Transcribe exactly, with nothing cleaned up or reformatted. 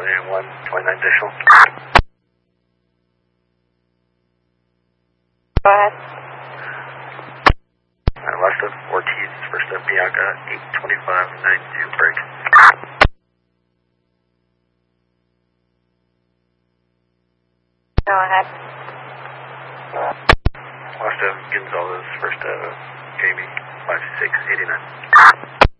and one, twenty-nine additional. Go ahead. Uh, last of Ortiz, first of Bianca, eight twenty-five ninety-two, break. Go ahead. Last of Gonzalez, first of Jamie, five six eighty-nine.